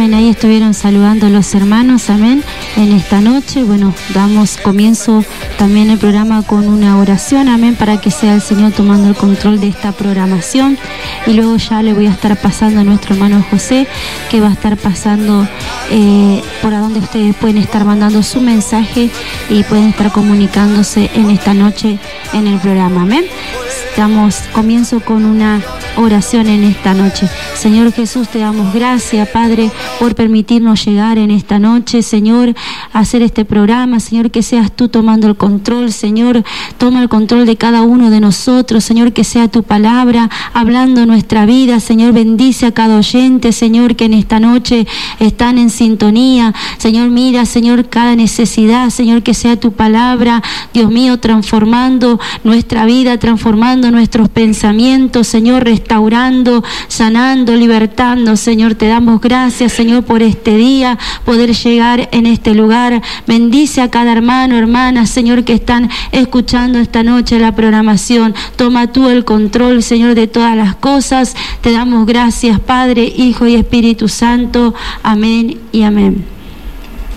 Amén, ahí estuvieron saludando los hermanos, amén, en esta noche. Bueno, damos comienzo también el programa con una oración, amén, para que sea el Señor tomando el control de esta programación. Y luego ya le voy a estar pasando a nuestro hermano José, que va a estar pasando por a donde ustedes pueden estar mandando su mensaje y pueden estar comunicándose en esta noche en el programa, amén. Comienzo con una oración en esta noche. Señor Jesús, te damos gracias, Padre, por permitirnos llegar en esta noche, Señor, a hacer este programa. Señor, que seas tú tomando el control, Señor, toma el control de cada uno de nosotros, Señor, que sea tu palabra hablando nuestra vida, Señor, bendice a cada oyente, Señor, que en esta noche están en sintonía, Señor, mira, Señor, cada necesidad, Señor, que sea tu palabra, Dios mío, transformando nuestra vida, transformando nuestros pensamientos, Señor, restaurando, sanando, libertando. Señor, te damos gracias, Señor, por este día, poder llegar en este lugar. Bendice a cada hermano, hermana, Señor, que están escuchando esta noche la programación. Toma tú el control, Señor, de todas las cosas. Te damos gracias, Padre, Hijo y Espíritu Santo. Amén y amén.